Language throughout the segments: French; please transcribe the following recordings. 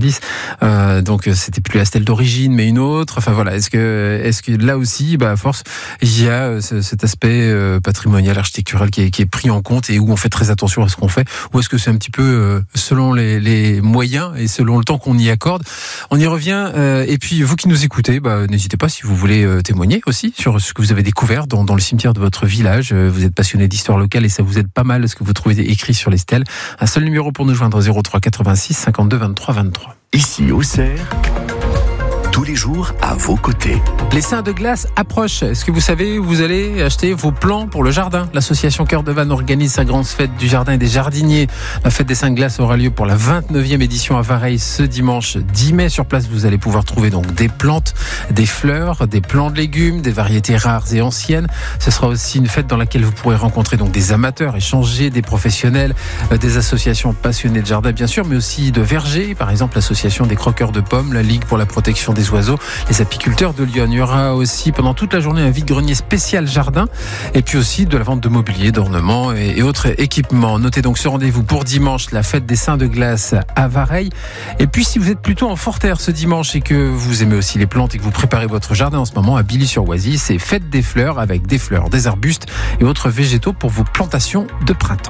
70. Donc c'était plus la stèle d'origine, mais une autre. Enfin voilà, est-ce que là aussi, à force, il y a cet aspect patrimonial, architectural qui est pris en compte et où on fait très attention à ce qu'on fait, ou est-ce que c'est un petit peu selon les moyens et selon le temps qu'on y accorde? On y revient. Et puis vous qui nous écoutez, n'hésitez pas si vous voulez témoigner aussi sur ce que vous avez découvert dans le cimetière de votre village. Vous êtes passionné d'histoire locale et ça vous aide pas mal ce que vous trouvez écrit sur les stèles. Un seul numéro pour nous joindre, 03 86 52 23 23. Ici Auxerre, tous les jours à vos côtés. Les Saints de glace approchent. Est-ce que vous savez où vous allez acheter vos plants pour le jardin? L'association Cœur de Vannes organise sa grande fête du jardin et des jardiniers. La fête des Saints de glace aura lieu pour la 29e édition à Vareille ce dimanche 10 mai. Sur place, vous allez pouvoir trouver donc des plantes, des fleurs, des plants de légumes, des variétés rares et anciennes. Ce sera aussi une fête dans laquelle vous pourrez rencontrer donc des amateurs, échanger, des professionnels, des associations passionnées de jardin bien sûr, mais aussi de vergers, par exemple l'association des croqueurs de pommes, la Ligue pour la protection des oiseaux, les apiculteurs de Lyon. Il y aura aussi pendant toute la journée un vide-grenier spécial jardin et puis aussi de la vente de mobilier, d'ornements et autres équipements. Notez donc ce rendez-vous pour dimanche, la fête des Saints de glace à Vareille. Et puis si vous êtes plutôt en Forterre ce dimanche et que vous aimez aussi les plantes et que vous préparez votre jardin en ce moment à Billy-sur-Oisy, c'est fête des fleurs avec des fleurs, des arbustes et autres végétaux pour vos plantations de printemps.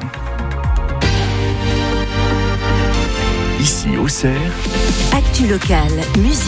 Ici Auxerre, Actu locale, musique.